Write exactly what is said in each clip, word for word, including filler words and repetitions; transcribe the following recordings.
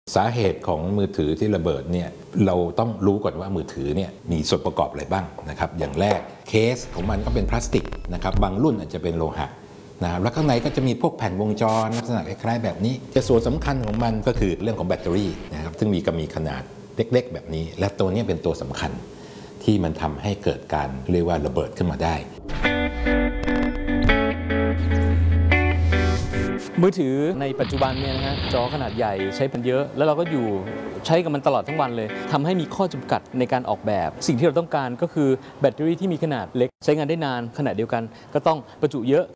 สาเหตุของมือถือที่ระเบิดเนี่ยเราต้องรู้ก่อนว่ามือถือเนี่ยมีส่วนประกอบอะไรบ้างนะครับอย่างแรกเคสของมันก็เป็นพลาสติกนะครับบางรุ่นอาจจะเป็นโลหะนะแล้วข้างในก็จะมีพวกแผ่นวงจรลักษณะคล้ายๆแบบนี้แต่ส่วนสำคัญของมันก็คือเรื่องของแบตเตอรี่นะครับซึ่งมีก็มีขนาดเล็กๆแบบนี้และตัวนี้เป็นตัวสำคัญที่มันทำให้เกิดการเรียกว่าระเบิดขึ้นมาได้มือถือในปัจจุบันเนี่ยนะฮะจอขนาดใหญ่ใช้มันเยอะแล้วเราก็อยู่ใช้กับมันตลอดทั้งวันเลยทำให้มีข้อจำกัดในการออกแบบสิ่งที่เราต้องการก็คือแบตเตอรี่ที่มีขนาดเล็กใช้งานได้นานขณะเดียวกันก็ต้องประจุเยอะ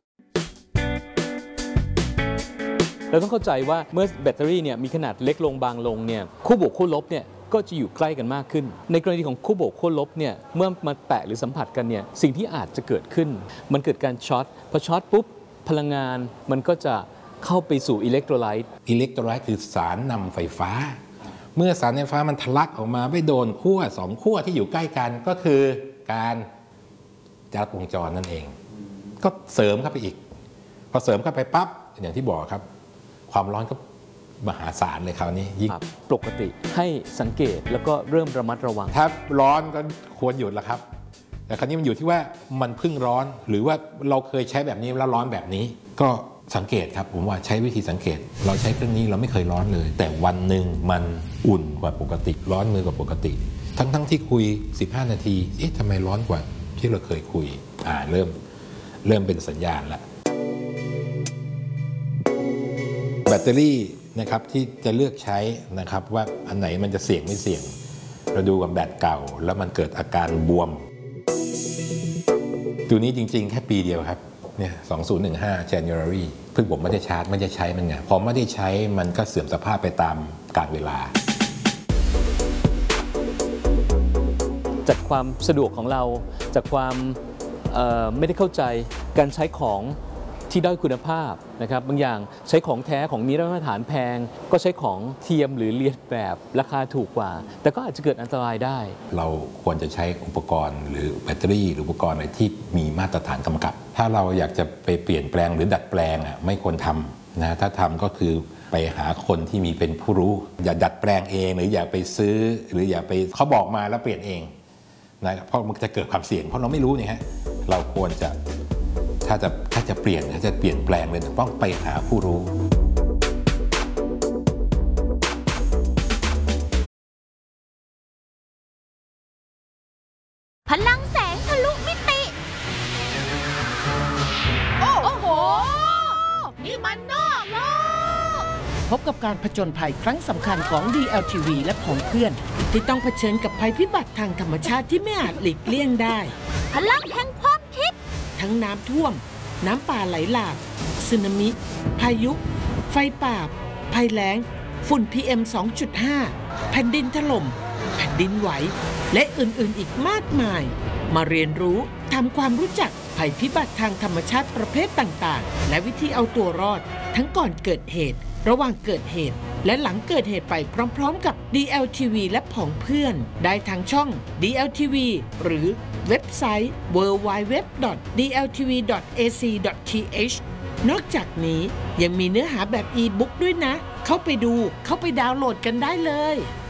เราต้องเข้าใจว่าเมื่อแบตเตอรี่เนี่ยมีขนาดเล็กลงบางลงเนี่ยคู่บวกคู่ลบเนี่ยก็จะอยู่ใกล้กันมากขึ้นในกรณีของคู่บวกคู่ลบเนี่ยเมื่อมาแตะหรือสัมผัสกันเนี่ยสิ่งที่อาจจะเกิดขึ้นมันเกิดการช็อตพอช็อตปุ๊บพลังงานมันก็จะเข้าไปสู่อิเล็กโทรไลต์อิเล็กโทรไลต์คือสารนำไฟฟ้าเมื่อสารไฟฟ้ามันทะลักออกมาไปโดนขั้วสองขั้วที่อยู่ใกล้กันก็คือการจัดวงจรนั่นเองก็เสริมเข้าไปอีกพอเสริมเข้าไปปั๊บอย่างที่บอกครับความร้อนก็มหาศาลเลยคราวนี้ยิ่งปกติให้สังเกตแล้วก็เริ่มระมัดระวังถ้าร้อนก็ควรหยุดแล้วครับแต่คราวนี้มันอยู่ที่ว่ามันเพิ่งร้อนหรือว่าเราเคยใช้แบบนี้แล้วร้อนแบบนี้ก็สังเกตครับผมว่าใช้วิธีสังเกตเราใช้เครื่องนี้เราไม่เคยร้อนเลยแต่วันหนึ่งมันอุ่นกว่าปกติร้อนมือกว่าปกติทั้งทั้งที่คุยสิบห้านาทีเอ๊ะทำไมร้อนกว่าที่เราเคยคุยอ่าเริ่มเริ่มเป็นสัญญาณแล้วแบตเตอรี่นะครับที่จะเลือกใช้นะครับว่าอันไหนมันจะเสี่ยงไม่เสี่ยงเราดูกับแบตเก่าแล้วมันเกิดอาการบวมตัวนี้จริงๆแค่ปีเดียวครับเนี่ยสองพันสิบห้า January เพิ่งผมไม่ได้ชาร์จไม่ได้ใช้มันไงพอไม่ได้ใช้มันก็เสื่อมสภาพไปตามกาลเวลาจากความสะดวกของเราจากความไม่ได้เข้าใจการใช้ของที่ด้อยคุณภาพนะครับบางอย่างใช้ของแท้ของมีมาตรฐานแพงก็ใช้ของเทียมหรือเลียนแบบราคาถูกกว่าแต่ก็อาจจะเกิดอันตรายได้เราควรจะใช้อุปกรณ์หรือแบตเตอรี่หรืออุปกรณ์อะไรที่มีมาตรฐานกำกับถ้าเราอยากจะไปเปลี่ยนแปลงหรือดัดแปลงอ่ะไม่ควรทำนะถ้าทำก็คือไปหาคนที่มีเป็นผู้รู้อย่าดัดแปลงเองหรืออย่าไปซื้อหรืออย่าไปเขาบอกมาแล้วเปลี่ยนเองนะเพราะมันจะเกิดความเสี่ยงเพราะเราไม่รู้นี่ฮะเราควรจะถ้าจะถ้าจะเปลี่ยนถ้าจะเปลี่ยนแปลงเลยต้องไปหาผู้รู้พลังแสงทะลุมิติโอ้โหนี่มันนอกโลกพบกับการผจญภัยครั้งสำคัญของ ดี แอล ที วี และผองเพื่อนที่ต้องเผชิญกับภัยพิบัติทางธรรมชาติที่ไม่อาจหลีกเลี่ยงได้พลังแห่งความคิดทั้งน้ำท่วมน้ำป่าไหลหลากสึนามิพายุไฟป่าภัยแล้งฝุ่น พี เอ็ม สองจุดห้า แผ่นดินถล่มแผ่นดินไหวและอื่นๆอีกมากมายมาเรียนรู้ทำความรู้จักภัยพิบัติทางธรรมชาติประเภทต่างๆและวิธีเอาตัวรอดทั้งก่อนเกิดเหตุระหว่างเกิดเหตุและหลังเกิดเหตุไปพร้อมๆกับ ดี แอล ที วี และผองเพื่อนได้ทางช่อง ดี แอล ที วี หรือเว็บไซต์ ดับเบิลยู ดับเบิลยู ดับเบิลยู ดอท ดี แอล ที วี ดอท เอ ซี ดอท ที เอช นอกจากนี้ยังมีเนื้อหาแบบอีบุ๊กด้วยนะเข้าไปดูเข้าไปดาวน์โหลดกันได้เลย